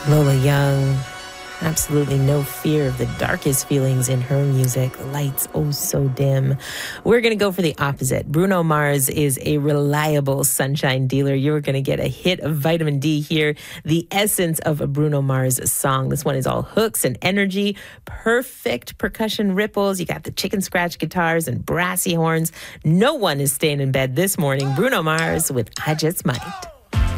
Lola Young, absolutely no fear of the darkest feelings in her music. Lights, oh so dim. We're going to go for the opposite. Bruno Mars is a reliable sunshine dealer. You're going to get a hit of vitamin D here. The essence of a Bruno Mars song. This one is all hooks and energy, perfect percussion ripples. You got the chicken scratch guitars and brassy horns. No one is staying in bed this morning. Bruno Mars with I Just Might.